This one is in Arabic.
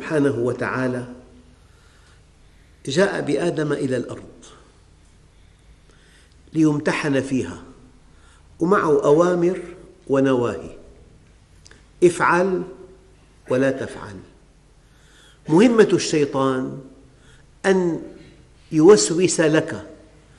سبحانه وتعالى جاء بآدم إلى الأرض ليمتحن فيها، ومعه أوامر ونواهي، افعل ولا تفعل. مهمة الشيطان أن يوسوس لك